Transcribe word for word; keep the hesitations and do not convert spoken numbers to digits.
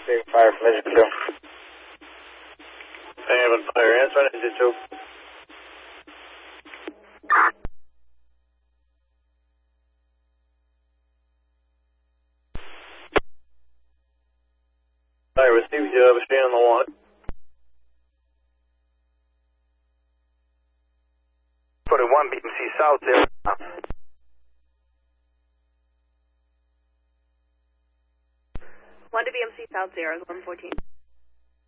Big fire from engine two. Haven fire, answer on engine two. Fire received, you have a stand on the water. forty-one, B M C South there. one to B M C South zero, eleven fourteen.